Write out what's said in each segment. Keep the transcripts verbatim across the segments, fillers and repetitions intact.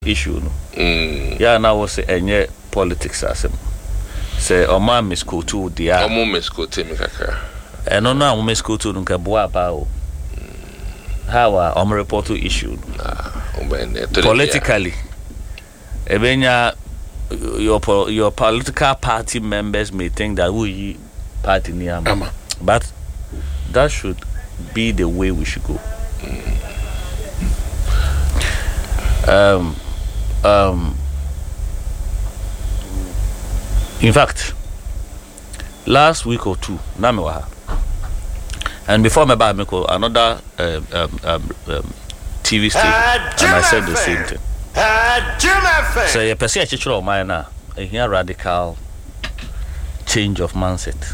issue no. Mm. Yeah, now was any politics as him. Say Oma Miss Kutu dia. Omo Miss Kutu mi kakra. And no no Miss Kutu nka boa pa o. How are Oma report to issue? Ah, politically. Ebenya your your political party members may think that we party niyama. But that should be the way we should go. Mm. Um um in fact last week or two Namiwaha and before my bad Miko another um, um, um, um, T V station uh, and I said the same thing. Uh, so you perceive a chichiro of mine now a here radical change of mindset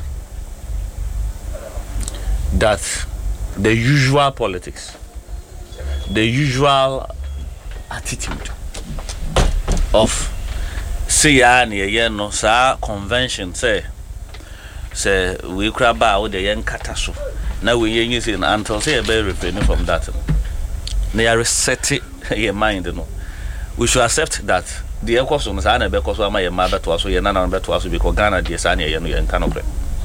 that the usual politics, the usual attitude of say ya ne no sa convention say say we crab out the yen kataso now we yen using until say be refraining from that na ya reset your mind no we should accept that the ekoso no sa na be koso ama ye ma beto aso ye na na beto aso because Ghana dey sa na ye no yen kanokre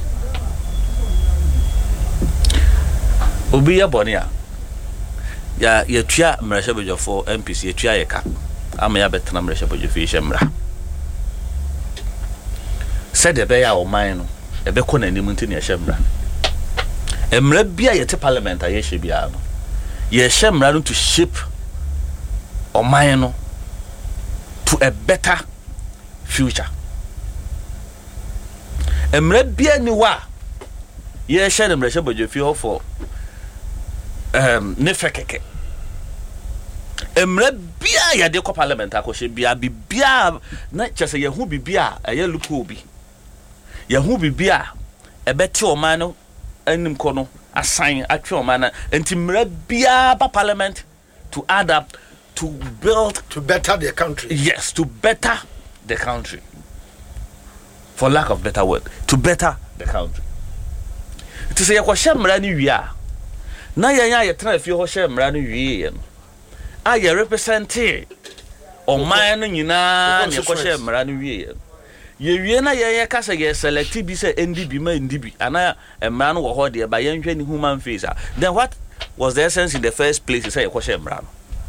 obi ya bonia ya ya tua mrasha bejofo M P C ya tua ye ka ama ya betena mrasha bejofo ye mra said the bear o mine no e be ko na nim nti na ye mra emra bia ye te parliament aye hye bia no ye hye mra no to shape o mine no to a better future emra bia ni wa ye hye na mrasha bejofo for um nefekeke emre bia ya de ko parliament akoshe bia bibia na chese ye hu bibia eye luko obi ye hu bibia ebeti o man no anim ko no assign atwe o man enti mre bia ba parliament to add up to build to better the country. Yes, to better the country, for lack of better word, to better the country. It is ye ko shemra ni wi na yanya ye tena fie ho hye mra no wie no a ye represent o man no nyina ne ko hye mra no wie ye wie na ye ye kasa ye select bi say N D B ma N D B ana mra no wo ho de ba ye nhwe ni human face. Then what was the essence in the first place say ye ko hye mra no?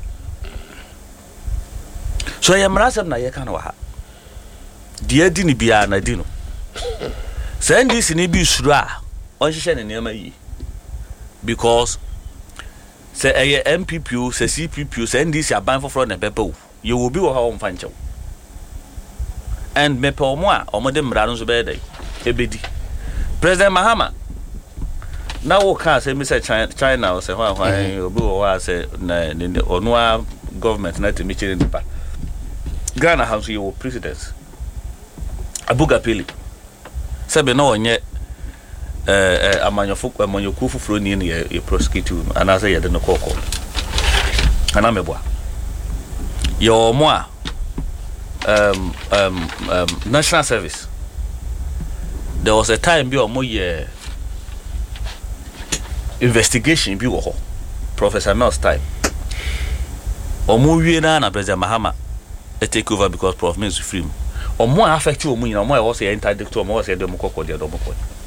So ye mra sem na ye kan wa ha de adi ni bia na di no say this ni bi suru a on hye ne nema yi because say a M P P say C P P say this ya ban for fraud na pepe you will be wo ha on fanche and me pe omo a omo de mra no so be dey ebedi President Mahama na wo ka say me say China say hwan hwan obi wo wa say na onua government na te me chire nipa Ghana house you president Abuga Pili say be na onye eh amanyofo amanyoku fufuro ni ne ye prosecute and as ye de no kokko ana meboa ye omo a um um um national service there was a time bi omo ye investigation bi wo ho Professor Mills time omo wie na na President Mahama e take over because Prof Mills free omo affect omo nyina omo e wo say interdictor omo wo say de mo kokko de do mo kokko